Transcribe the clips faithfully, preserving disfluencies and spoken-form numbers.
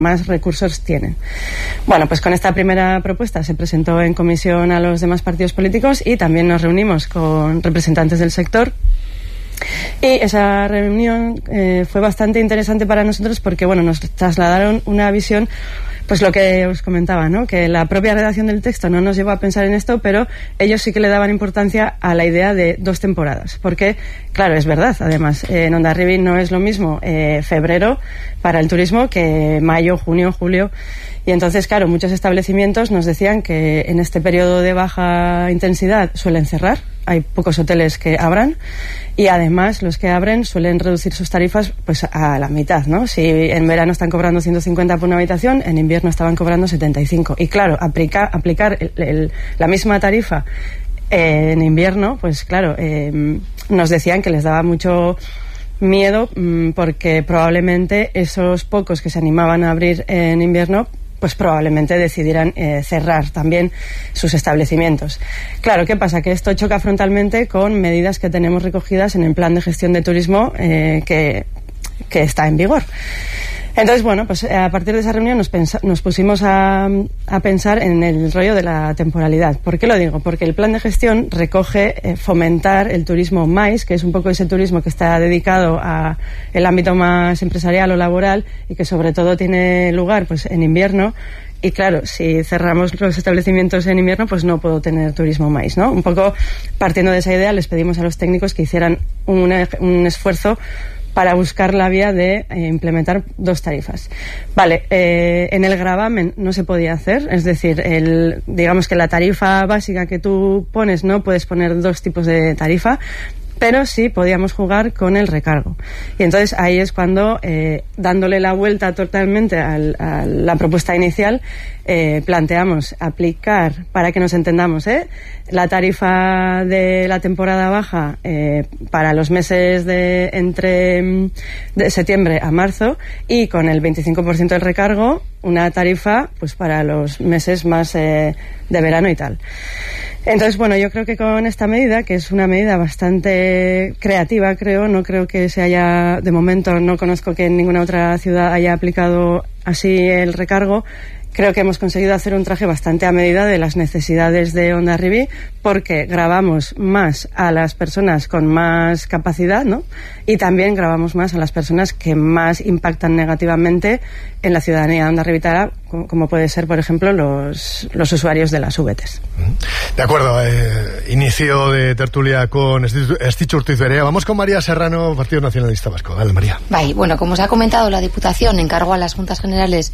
más recursos tienen. Bueno, pues con esta primera propuesta se presentó en comisión a los demás partidos políticos y también nos reunimos con representantes del sector. Y esa reunión eh, fue bastante interesante para nosotros porque, bueno, nos trasladaron una visión, pues lo que os comentaba, ¿no? Que la propia redacción del texto no nos llevó a pensar en esto, pero ellos sí que le daban importancia a la idea de dos temporadas. Porque, claro, es verdad, además, eh, en Hondarribia no es lo mismo eh, febrero para el turismo que mayo, junio, julio. Y entonces, claro, muchos establecimientos nos decían que en este periodo de baja intensidad suelen cerrar, hay pocos hoteles que abran y además los que abren suelen reducir sus tarifas pues a la mitad, ¿no? Si en verano están cobrando ciento cincuenta por una habitación, en invierno estaban cobrando setenta y cinco. Y claro, aplica, aplicar el, el, la misma tarifa eh, en invierno, pues claro, eh, nos decían que les daba mucho miedo mmm, porque probablemente esos pocos que se animaban a abrir en invierno pues probablemente decidieran eh, cerrar también sus establecimientos. Claro, ¿qué pasa? Que esto choca frontalmente con medidas que tenemos recogidas en el plan de gestión de turismo eh, que, que está en vigor. Entonces, bueno, pues a partir de esa reunión nos, pensa, nos pusimos a, a pensar en el rollo de la temporalidad. ¿Por qué lo digo? Porque el plan de gestión recoge eh, fomentar el turismo MAIS, que es un poco ese turismo que está dedicado a el ámbito más empresarial o laboral y que sobre todo tiene lugar pues en invierno. Y claro, si cerramos los establecimientos en invierno, pues no puedo tener turismo MAIS, ¿no? Un poco partiendo de esa idea, les pedimos a los técnicos que hicieran un, un esfuerzo para buscar la vía de eh, implementar dos tarifas. Vale, eh, en el gravamen no se podía hacer, es decir, el, digamos que la tarifa básica que tú pones no puedes poner dos tipos de tarifa, pero sí podíamos jugar con el recargo. Y entonces ahí es cuando, eh, dándole la vuelta totalmente al, a la propuesta inicial, eh, planteamos aplicar, para que nos entendamos, ¿eh? la tarifa de la temporada baja eh, para los meses de entre de septiembre a marzo y con el veinticinco por ciento del recargo una tarifa pues para los meses más eh, de verano y tal. Entonces, bueno, yo creo que con esta medida, que es una medida bastante creativa, creo, no creo que se haya, de momento no conozco que en ninguna otra ciudad haya aplicado así el recargo. Creo que hemos conseguido hacer un traje bastante a medida de las necesidades de Hondarribia, porque grabamos más a las personas con más capacidad, ¿no? Y también grabamos más a las personas que más impactan negativamente en la ciudadanía hondarribitana, como puede ser, por ejemplo, los, los usuarios de las V Ts. De acuerdo, eh, inicio de tertulia con Estitxu Ortiz Berea. Vamos con María Serrano, Partido Nacionalista Vasco. Dale, María. Vale, bueno, como os ha comentado, la Diputación encargó a las Juntas Generales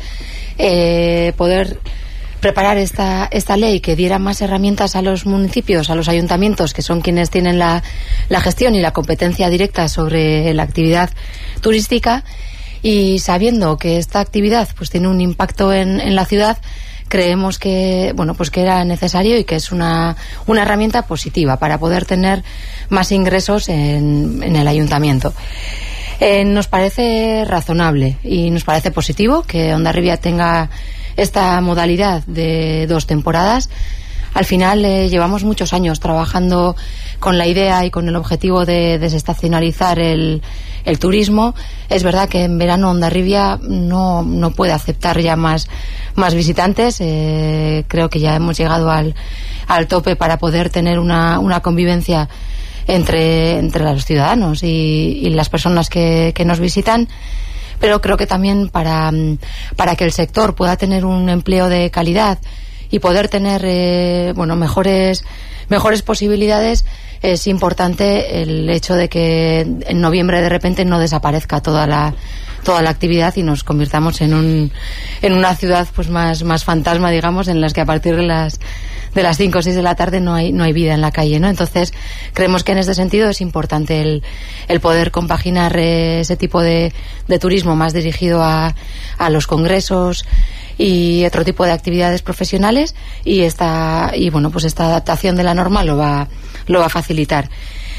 eh, poder preparar esta, esta ley que diera más herramientas a los municipios, a los ayuntamientos, que son quienes tienen la, la gestión y la competencia directa sobre la actividad turística. Y sabiendo que esta actividad pues tiene un impacto en, en la ciudad, creemos que bueno pues que era necesario y que es una, una herramienta positiva para poder tener más ingresos en, en el ayuntamiento. Eh, nos parece razonable y nos parece positivo que Hondarribia tenga esta modalidad de dos temporadas. Al final eh, llevamos muchos años trabajando con la idea y con el objetivo de desestacionalizar el, el turismo. Es verdad que en verano Hondarribia no, no puede aceptar ya más, más visitantes. Eh, creo que ya hemos llegado al, al tope para poder tener una, una convivencia entre, entre los ciudadanos y, y las personas que, que nos visitan. Pero creo que también para, para que el sector pueda tener un empleo de calidad y poder tener eh, bueno mejores mejores posibilidades, es importante el hecho de que en noviembre de repente no desaparezca toda la toda la actividad y nos convirtamos en un en una ciudad pues más más fantasma, digamos, en las que a partir de las de las cinco o seis de la tarde no hay no hay vida en la calle, ¿no? Entonces creemos que en este sentido es importante el, el poder compaginar eh, ese tipo de, de turismo más dirigido a, a los congresos y otro tipo de actividades profesionales, y esta y bueno pues esta adaptación de la norma lo va lo va a facilitar.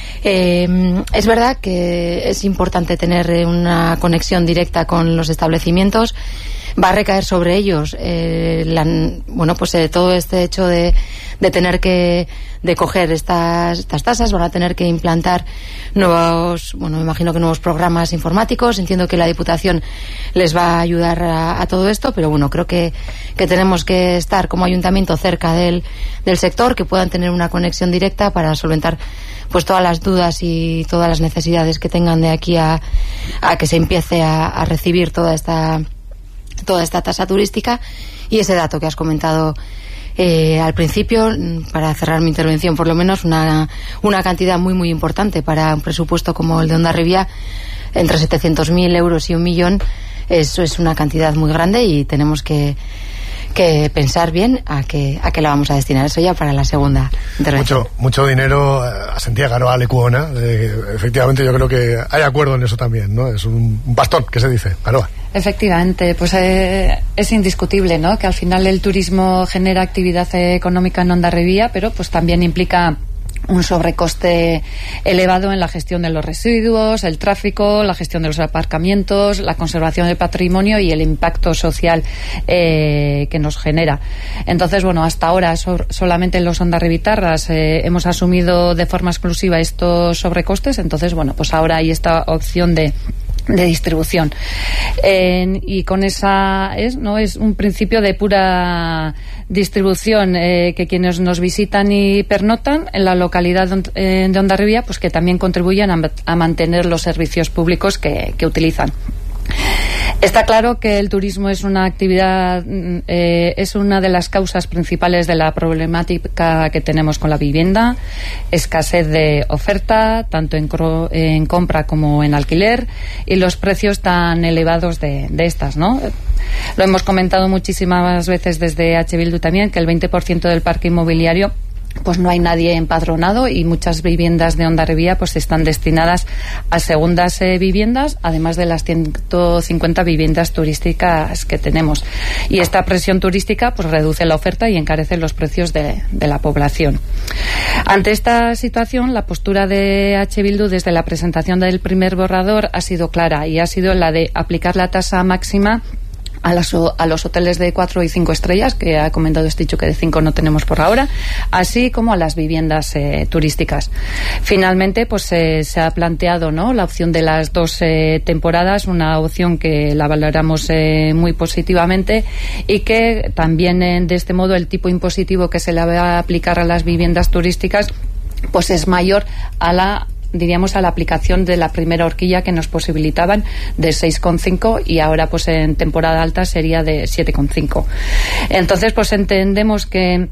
Eh, es verdad que es importante tener una conexión directa con los establecimientos. Va a recaer sobre ellos eh, la, bueno pues eh, todo este hecho de, de tener que de coger estas, estas tasas, van a tener que implantar nuevos, bueno, me imagino que nuevos programas informáticos. Entiendo que la Diputación les va a ayudar a, a todo esto, pero bueno, creo que, que tenemos que estar como ayuntamiento cerca del, del sector, que puedan tener una conexión directa para solventar pues todas las dudas y todas las necesidades que tengan de aquí a, a que se empiece a, a recibir toda esta toda esta tasa turística. Y ese dato que has comentado eh, al principio, para cerrar mi intervención, por lo menos una, una cantidad muy muy importante para un presupuesto como el de Hondarribia, entre setecientos mil euros y un millón. Eso es una cantidad muy grande y tenemos que que pensar bien a qué a qué la vamos a destinar. Eso ya para la segunda intervención. Mucho, mucho dinero asentía Garoa Lekuona. Eh, efectivamente, yo creo que hay acuerdo en eso también, ¿no? Es un, un bastón, que se dice, Garoa. Efectivamente, pues eh, es indiscutible, ¿no?, que al final el turismo genera actividad económica en Hondarribia, pero pues también implica un sobrecoste elevado en la gestión de los residuos, el tráfico, la gestión de los aparcamientos, la conservación del patrimonio y el impacto social eh, que nos genera. Entonces, bueno, hasta ahora so- solamente los hondarribitarras eh, hemos asumido de forma exclusiva estos sobrecostes. Entonces, bueno, pues ahora hay esta opción de de distribución eh, y con esa es no es un principio de pura distribución, eh, que quienes nos visitan y pernotan en la localidad de, eh, de Hondarribia, pues que también contribuyan a, a mantener los servicios públicos que, que utilizan. Está claro que el turismo es una actividad, eh, es una de las causas principales de la problemática que tenemos con la vivienda, escasez de oferta, tanto en, cro- en compra como en alquiler, y los precios tan elevados de, de estas, ¿no? Lo hemos comentado muchísimas veces desde H. Bildu también, que el veinte por ciento del parque inmobiliario pues no hay nadie empadronado, y muchas viviendas de Hondarribia pues están destinadas a segundas eh, viviendas, además de las ciento cincuenta viviendas turísticas que tenemos. Y esta presión turística pues reduce la oferta y encarece los precios de, de la población. Ante esta situación, la postura de H. Bildu desde la presentación del primer borrador ha sido clara, y ha sido la de aplicar la tasa máxima a, las, a los hoteles de cuatro y cinco estrellas, que ha comentado este dicho que de cinco no tenemos por ahora, así como a las viviendas eh, turísticas. Finalmente, pues eh, se ha planteado, ¿no?, la opción de las dos eh, temporadas, una opción que la valoramos eh, muy positivamente, y que también eh, de este modo el tipo impositivo que se le va a aplicar a las viviendas turísticas pues es mayor a la diríamos a la aplicación de la primera horquilla, que nos posibilitaban de seis coma cinco, y ahora pues en temporada alta sería de siete coma cinco. Entonces pues entendemos que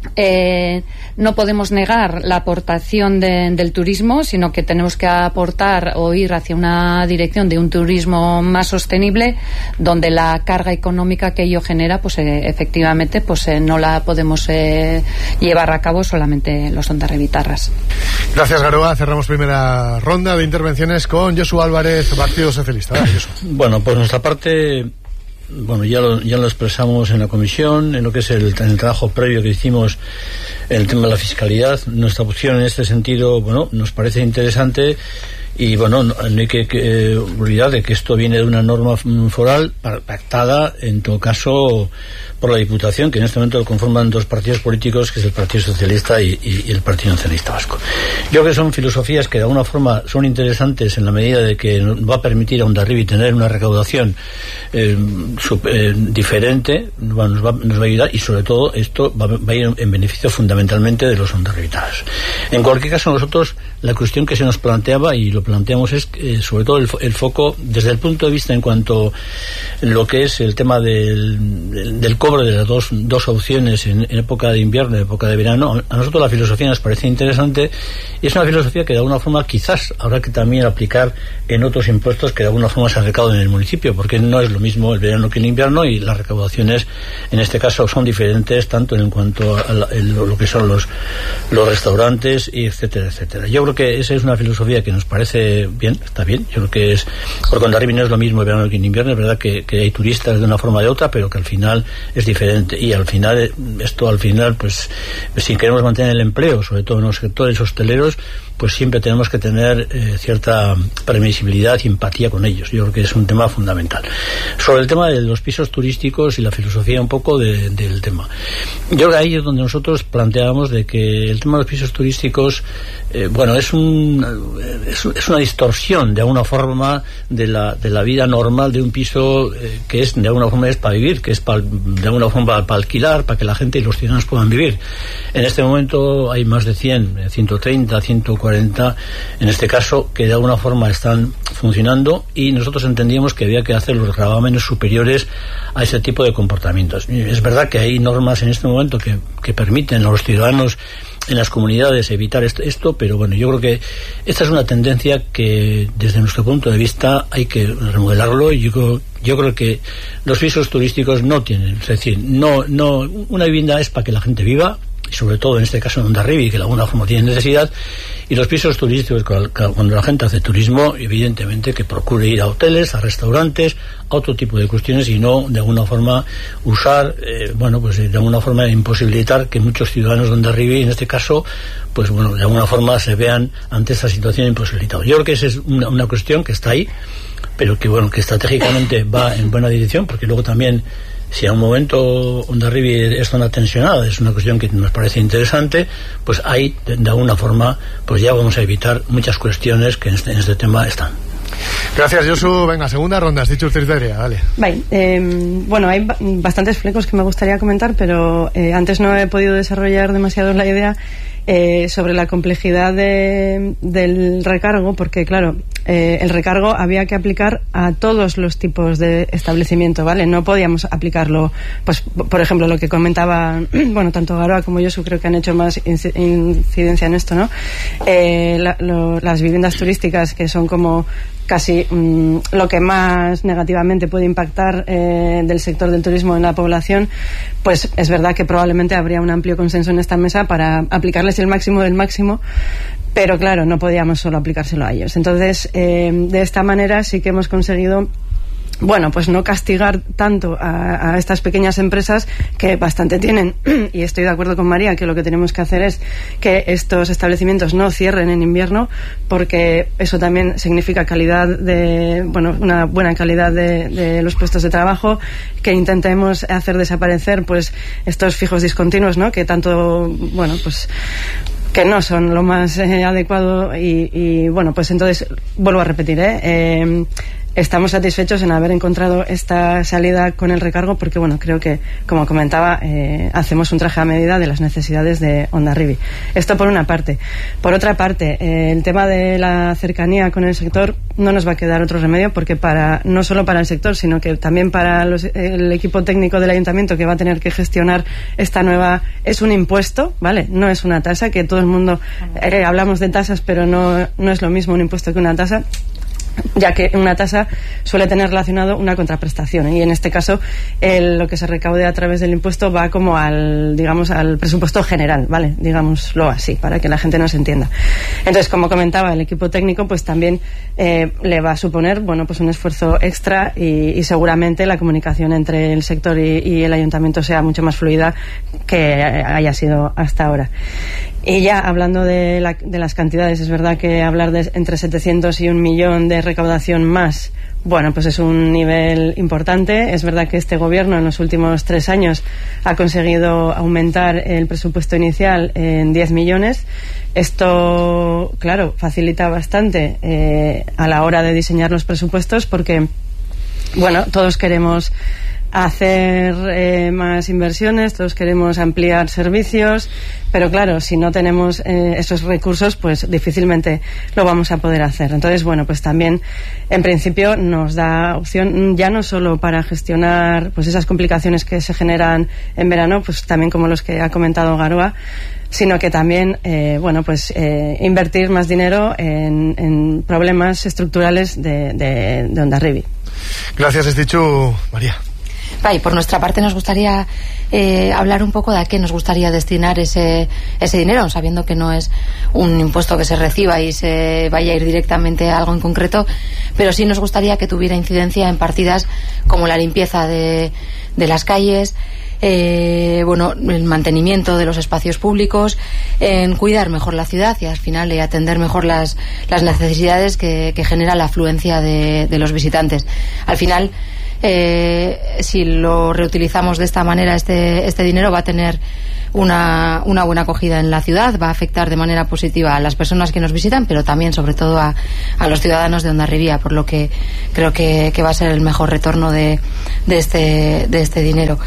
Eh, no podemos negar la aportación de, del turismo, sino que tenemos que aportar o ir hacia una dirección de un turismo más sostenible, donde la carga económica que ello genera pues eh, efectivamente pues eh, no la podemos eh, llevar a cabo solamente los hondarribitarras. Gracias, Garoa. Cerramos primera ronda de intervenciones con Josu Álvarez, Partido Socialista. Dale, Josu. Bueno, por nuestra parte, bueno, ya lo, ya lo expresamos en la comisión, en lo que es el, en el trabajo previo que hicimos en el tema de la fiscalidad. Nuestra opción en este sentido, bueno, nos parece interesante, y bueno, no, no hay que, que olvidar de que esto viene de una norma foral pactada, en todo caso, por la Diputación, que en este momento lo conforman dos partidos políticos, que es el Partido Socialista y, y, y el Partido Nacionalista Vasco. Yo creo que son filosofías que de alguna forma son interesantes en la medida de que va a permitir a Hondarribia tener una recaudación eh, sub, eh, diferente, bueno, nos, va, nos va a ayudar, y sobre todo esto va, va a ir en beneficio fundamentalmente de los hondarribitanos. En cualquier caso, nosotros la cuestión que se nos planteaba, y lo planteamos, es eh, sobre todo el, el foco desde el punto de vista en cuanto a lo que es el tema del, del, del cobro de las dos, dos opciones en, en época de invierno y época de verano. A nosotros la filosofía nos parece interesante, y es una filosofía que de alguna forma quizás habrá que también aplicar en otros impuestos que de alguna forma se han recaudado en el municipio, porque no es lo mismo el verano que el invierno, y las recaudaciones en este caso son diferentes tanto en cuanto a la, el, lo que son los, los restaurantes, y etcétera, etcétera. Yo creo que esa es una filosofía que nos parece bien, está bien. Yo creo que es, porque Hondarribia no es lo mismo el verano que el invierno. Es verdad que, que hay turistas de una forma o de otra, pero que al final es diferente, y al final esto al final pues sin queremos mantener el empleo, sobre todo en los sectores hosteleros, pues siempre tenemos que tener eh, cierta previsibilidad y empatía con ellos. Yo creo que es un tema fundamental. Sobre el tema de los pisos turísticos y la filosofía un poco de, del tema. Yo creo que ahí es donde nosotros planteábamos de que el tema de los pisos turísticos, eh, bueno, es, un, es, es una distorsión de alguna forma de la, de la vida normal de un piso eh, que es de alguna forma es para vivir, que es para, de alguna forma para, para alquilar, para que la gente y los ciudadanos puedan vivir. En este momento hay más de cien, ciento treinta, ciento cuarenta en este caso, que de alguna forma están funcionando, y nosotros entendíamos que había que hacer los gravámenes superiores a ese tipo de comportamientos. Es verdad que hay normas en este momento que, que permiten a los ciudadanos en las comunidades evitar esto, esto, pero bueno, yo creo que esta es una tendencia que desde nuestro punto de vista hay que remodelarlo, y yo creo, yo creo que los pisos turísticos no tienen, es decir, no, no, una vivienda es para que la gente viva, y sobre todo en este caso en Hondarribia, que de alguna forma tiene necesidad, y los pisos turísticos, cuando la gente hace turismo, evidentemente que procure ir a hoteles, a restaurantes, a otro tipo de cuestiones, y no de alguna forma usar, eh, bueno, pues de alguna forma imposibilitar que muchos ciudadanos de Hondarribia, y en este caso, pues bueno, de alguna forma se vean ante esa situación imposibilitada. Yo creo que esa es una, una cuestión que está ahí, pero que bueno, que estratégicamente va en buena dirección, porque luego también, si a un momento Hondarribia es zona tensionada, es una cuestión que nos parece interesante, pues ahí de, de alguna forma pues ya vamos a evitar muchas cuestiones que en este, en este tema están. Gracias, Josu. Venga, segunda ronda, has dicho usted, dale. Vale, eh, bueno, hay ba- bastantes flecos que me gustaría comentar, pero eh, antes no he podido desarrollar demasiado la idea eh, sobre la complejidad de, del recargo, porque claro, eh, el recargo había que aplicar a todos los tipos de establecimiento, ¿vale? No podíamos aplicarlo, pues, por ejemplo, lo que comentaba, bueno, tanto Garoa como Josu creo que han hecho más incidencia en esto, ¿no? Eh, la, lo, las viviendas turísticas, que son como casi mmm, lo que más negativamente puede impactar eh, del sector del turismo en la población, pues es verdad que probablemente habría un amplio consenso en esta mesa para aplicarles el máximo del máximo, pero claro, no podíamos solo aplicárselo a ellos. Entonces, eh, de esta manera sí que hemos conseguido, bueno, pues no castigar tanto a, a estas pequeñas empresas que bastante tienen, y estoy de acuerdo con María que lo que tenemos que hacer es que estos establecimientos no cierren en invierno, porque eso también significa calidad de, bueno, una buena calidad de, de los puestos de trabajo, que intentemos hacer desaparecer pues estos fijos discontinuos, ¿no? Que tanto, bueno, pues que no son lo más eh, adecuado, y, y bueno, pues entonces vuelvo a repetir, ¿eh? eh Estamos satisfechos en haber encontrado esta salida con el recargo, porque bueno, creo que, como comentaba, eh, hacemos un traje a medida de las necesidades de Hondarribia. Esto por una parte. Por otra parte, eh, el tema de la cercanía con el sector no nos va a quedar otro remedio, porque para no solo para el sector, sino que también para los, el equipo técnico del ayuntamiento, que va a tener que gestionar esta nueva, es un impuesto, ¿vale? No es una tasa, que todo el mundo eh, hablamos de tasas, pero no, no es lo mismo un impuesto que una tasa, ya que una tasa suele tener relacionado una contraprestación, ¿eh? Y en este caso el, lo que se recaude a través del impuesto va como al, digamos, al presupuesto general, ¿vale? Digámoslo así, para que la gente nos entienda. Entonces, como comentaba, el equipo técnico pues también eh, le va a suponer, bueno, pues un esfuerzo extra, y, y seguramente la comunicación entre el sector y, y el ayuntamiento sea mucho más fluida que haya sido hasta ahora. Y ya hablando de, la, de las cantidades, es verdad que hablar de entre setecientos y un millón de recaudación más, bueno, pues es un nivel importante. Es verdad que este gobierno en los últimos tres años ha conseguido aumentar el presupuesto inicial en diez millones. Esto, claro, facilita bastante eh, a la hora de diseñar los presupuestos, porque, bueno, todos queremos hacer eh, más inversiones, todos queremos ampliar servicios, pero claro, si no tenemos eh, esos recursos, pues difícilmente lo vamos a poder hacer. Entonces, bueno, pues también en principio nos da opción ya no solo para gestionar pues esas complicaciones que se generan en verano, pues también como los que ha comentado Garoa, sino que también, eh, bueno, pues eh, invertir más dinero en, en problemas estructurales de, de, de Hondarribia. Gracias, Estichu. María. Vale, por nuestra parte nos gustaría eh, hablar un poco de a qué nos gustaría destinar ese, ese dinero, sabiendo que no es un impuesto que se reciba y se vaya a ir directamente a algo en concreto, pero sí nos gustaría que tuviera incidencia en partidas como la limpieza de, de las calles, Eh, bueno, el mantenimiento de los espacios públicos, en cuidar mejor la ciudad y al final eh, atender mejor las, las necesidades que, que genera la afluencia de, de los visitantes. Al final, eh, si lo reutilizamos de esta manera, este, este dinero va a tener una, una buena acogida en la ciudad, va a afectar de manera positiva a las personas que nos visitan, pero también, sobre todo, a, a los ciudadanos de Hondarribia, por lo que creo que, que va a ser el mejor retorno de, de, este, de este dinero.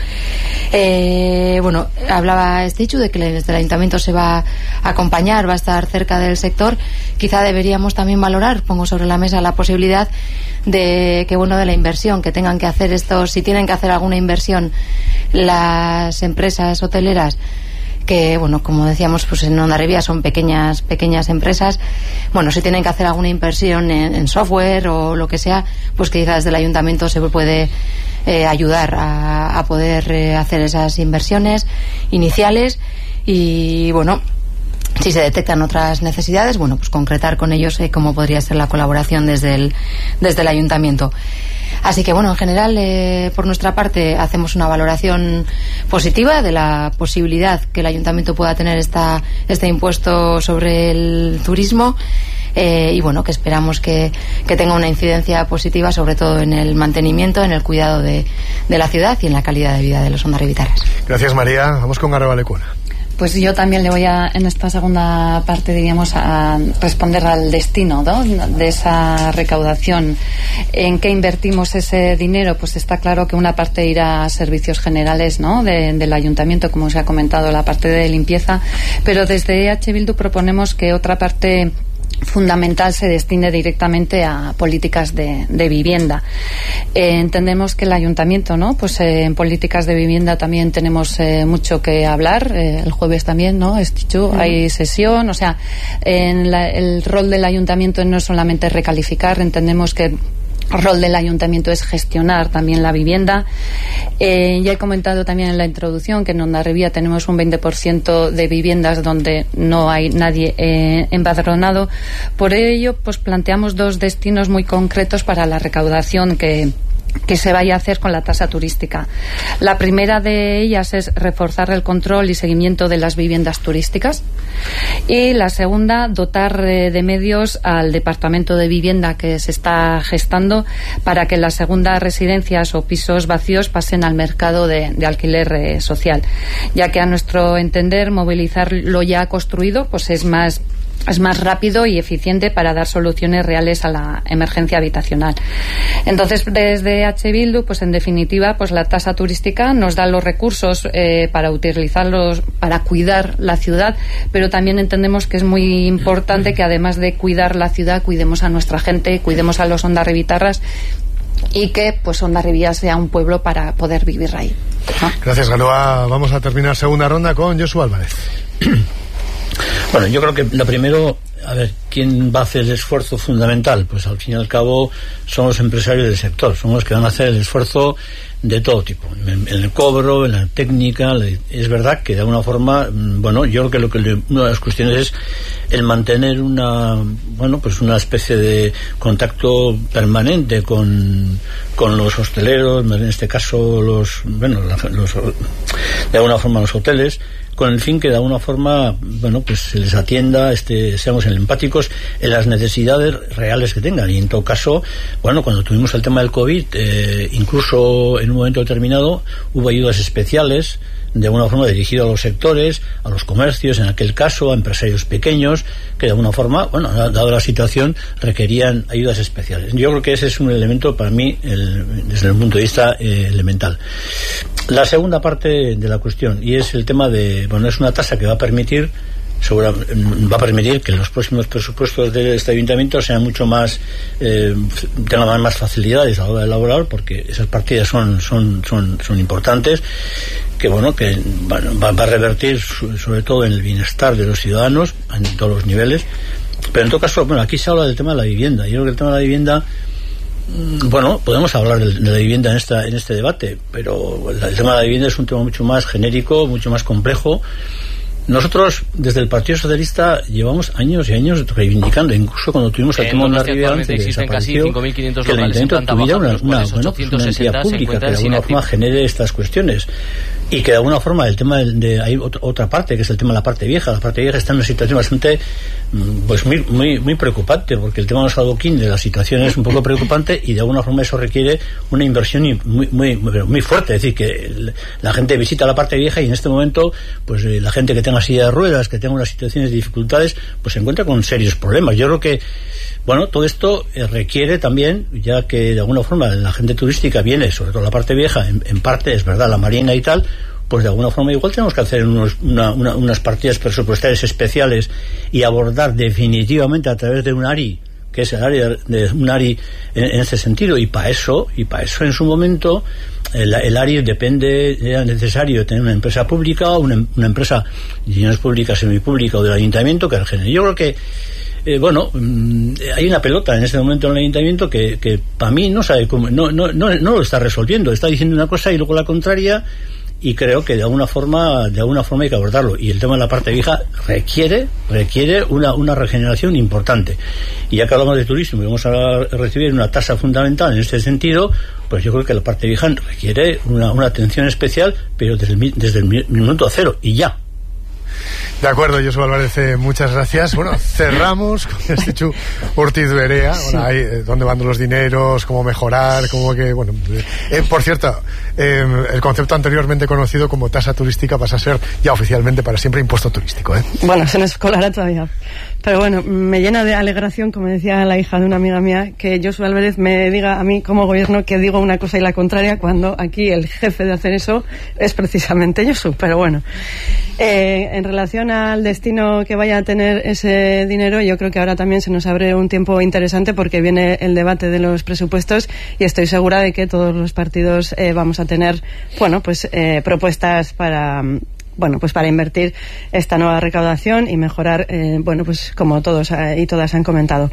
Eh, bueno, hablaba Estichu de que desde el Ayuntamiento se va a acompañar, va a estar cerca del sector. Quizá deberíamos también valorar, pongo sobre la mesa la posibilidad de que, bueno, de la inversión que tengan que hacer estos, si tienen que hacer alguna inversión las empresas hoteleras, que, bueno, como decíamos, pues en Hondarribia son pequeñas pequeñas empresas. Bueno, si tienen que hacer alguna inversión en, en software o lo que sea, pues que quizás desde el Ayuntamiento se puede eh, ayudar a, a poder eh, hacer esas inversiones iniciales. Y, bueno, si se detectan otras necesidades, bueno, pues concretar con ellos eh, cómo podría ser la colaboración desde el, desde el Ayuntamiento. Así que, bueno, en general, eh, por nuestra parte, hacemos una valoración positiva de la posibilidad que el Ayuntamiento pueda tener esta, este impuesto sobre el turismo. Eh, y, bueno, que esperamos que, que tenga una incidencia positiva, sobre todo en el mantenimiento, en el cuidado de, de la ciudad y en la calidad de vida de los hondarribitarras. Gracias, María. Vamos con Garba Lecuna. Pues yo también le voy a, en esta segunda parte, diríamos, a responder al destino, ¿no?, de esa recaudación. ¿En qué invertimos ese dinero? Pues está claro que una parte irá a servicios generales, ¿no?, de, del Ayuntamiento, como se ha comentado, la parte de limpieza, pero desde E H Bildu proponemos que otra parte fundamental se destine directamente a políticas de, de vivienda. Eh, entendemos que el Ayuntamiento, ¿no?, pues eh, en políticas de vivienda también tenemos eh, mucho que hablar. Eh, el jueves también, ¿no?, Estichu, uh-huh. hay sesión. O sea, en la, el rol del Ayuntamiento no es solamente recalificar. Entendemos que el rol del Ayuntamiento es gestionar también la vivienda. Eh, ya he comentado también en la introducción que en Hondarribia tenemos un veinte por ciento de viviendas donde no hay nadie eh, empadronado. Por ello, pues planteamos dos destinos muy concretos para la recaudación que que se vaya a hacer con la tasa turística. La primera de ellas es reforzar el control y seguimiento de las viviendas turísticas, y la segunda, dotar eh, de medios al Departamento de Vivienda que se está gestando para que las segundas residencias o pisos vacíos pasen al mercado de, de alquiler eh, social, ya que a nuestro entender movilizar lo ya construido pues es más es más rápido y eficiente para dar soluciones reales a la emergencia habitacional. Entonces, desde H. Bildu, pues en definitiva, pues la tasa turística nos da los recursos eh, para utilizarlos, para cuidar la ciudad, pero también entendemos que es muy importante que, además de cuidar la ciudad, cuidemos a nuestra gente, cuidemos a los hondarribitarras, y que pues Hondarribia sea un pueblo para poder vivir ahí, ¿no? Gracias, Galoa. Vamos a terminar segunda ronda con Josu Álvarez. Bueno, yo creo que lo primero, a ver, ¿quién va a hacer el esfuerzo fundamental? Pues al fin y al cabo son los empresarios del sector, son los que van a hacer el esfuerzo de todo tipo, en el cobro, en la técnica. Es verdad que de alguna forma, bueno, yo creo que lo que le, una de las cuestiones es el mantener una, bueno, pues una especie de contacto permanente con, con los hosteleros, en este caso los, bueno, los, de alguna forma los hoteles, con el fin que de alguna forma, bueno, pues se les atienda, este, seamos empáticos en las necesidades reales que tengan. Y en todo caso, bueno, cuando tuvimos el tema del COVID, eh, incluso en un momento determinado hubo ayudas especiales, de alguna forma dirigido a los sectores, a los comercios, en aquel caso, a empresarios pequeños, que de alguna forma, bueno, dado la situación, requerían ayudas especiales. Yo creo que ese es un elemento para mí, el, desde el punto de vista eh, elemental. La segunda parte de la cuestión, y es el tema de, bueno, es una tasa que va a permitir Segura, va a permitir que los próximos presupuestos de este ayuntamiento sean mucho más, eh, tengan más facilidades a la hora de elaborar, porque esas partidas son son son son importantes, que bueno, que bueno, va, va a revertir su, sobre todo en el bienestar de los ciudadanos en todos los niveles. Pero en todo caso, bueno, aquí se habla del tema de la vivienda. Yo creo que el tema de la vivienda, bueno, podemos hablar de, de la vivienda en esta en este debate, pero el tema de la vivienda es un tema mucho más genérico, mucho más complejo. Nosotros, desde el Partido Socialista, llevamos años y años reivindicando, incluso cuando tuvimos el tema de la Ribera, que desapareció, que el Ayuntamiento tuviera una, una, bueno, pues una entidad pública que de alguna forma genere estas cuestiones. Y que de alguna forma el tema de, de hay otra parte, que es el tema de la parte vieja. La parte vieja está en una situación bastante, pues muy muy muy preocupante, porque el tema de los adoquín de la situación es un poco preocupante y de alguna forma eso requiere una inversión muy muy muy, muy fuerte. Es decir, que la gente visita la parte vieja y en este momento, pues la gente que tenga silla de ruedas, que tenga unas situaciones de dificultades, pues se encuentra con serios problemas. Yo creo que, bueno, todo esto eh, requiere también, ya que de alguna forma la gente turística viene, sobre todo la parte vieja, en, en parte, es verdad, la marina y tal, pues de alguna forma igual tenemos que hacer unos, una, una, unas partidas presupuestarias especiales y abordar definitivamente a través de un A R I, que es el área de un A R I en, en ese sentido, y para eso, y para eso en su momento el, el A R I depende, era necesario tener una empresa pública, una, una empresa, si no es pública, semipública o del ayuntamiento que la genere. Yo creo que Eh, bueno, mmm, hay una pelota en este momento en el ayuntamiento que, que para mí no sabe cómo, no, no, no, no lo está resolviendo, está diciendo una cosa y luego la contraria, y creo que de alguna forma de alguna forma hay que abordarlo, y el tema de la parte vieja requiere requiere una, una regeneración importante. Y ya que hablamos de turismo y vamos a recibir una tasa fundamental en este sentido, pues yo creo que la parte vieja requiere una, una atención especial, pero desde el, desde el minuto cero y ya. De acuerdo, Josu Álvarez, eh, muchas gracias. Bueno, cerramos con Estitxu Urtiz Berea. Sí. Bueno, ahí, eh, dónde van los dineros, cómo mejorar, cómo que, bueno, eh, por cierto, eh, el concepto anteriormente conocido como tasa turística pasa a ser ya oficialmente para siempre impuesto turístico, ¿eh? Bueno, se nos colará todavía. Pero bueno, me llena de alegración, como decía la hija de una amiga mía, que Josu Álvarez me diga a mí como gobierno que digo una cosa y la contraria, cuando aquí el jefe de hacer eso es precisamente Josu. Pero bueno, eh, en relación al destino que vaya a tener ese dinero, yo creo que ahora también se nos abre un tiempo interesante, porque viene el debate de los presupuestos y estoy segura de que todos los partidos eh, vamos a tener, bueno, pues eh, propuestas para... bueno, pues para invertir esta nueva recaudación y mejorar, eh, bueno, pues como todos eh, y todas han comentado.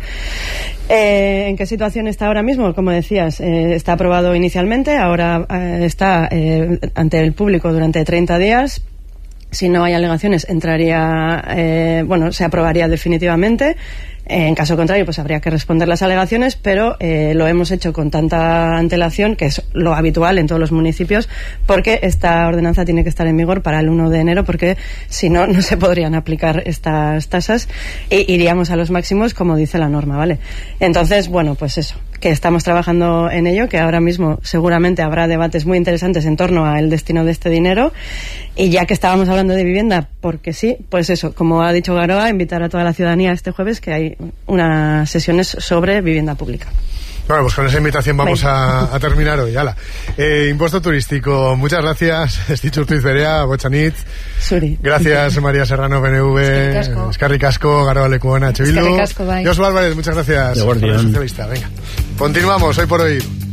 Eh, ¿En qué situación está ahora mismo? Como decías, eh, está aprobado inicialmente, ahora eh, está eh, ante el público durante treinta días. Si no hay alegaciones, entraría, eh, bueno, se aprobaría definitivamente. En caso contrario, pues habría que responder las alegaciones, pero eh, lo hemos hecho con tanta antelación, que es lo habitual en todos los municipios, porque esta ordenanza tiene que estar en vigor para el uno de enero, porque si no, no se podrían aplicar estas tasas e iríamos a los máximos, como dice la norma, ¿vale? Entonces, bueno, pues eso, que estamos trabajando en ello, que ahora mismo seguramente habrá debates muy interesantes en torno al destino de este dinero. Y ya que estábamos hablando de vivienda, porque sí, pues eso, como ha dicho Garoa, invitar a toda la ciudadanía este jueves, que hay unas sesiones sobre vivienda pública. Bueno, pues con esa invitación vamos a, a terminar hoy. Hala. Eh, impuesto turístico. Muchas gracias, Estitxu Urtiz Berea, Botxanit. Suri. Gracias, María Serrano, P N V. Eskerrik asko, Garoa Lekuona, H. Bildu. Eskerrik asko, bai. Josu Álvarez, muchas gracias. De guardián. Venga. Continuamos, hoy por hoy.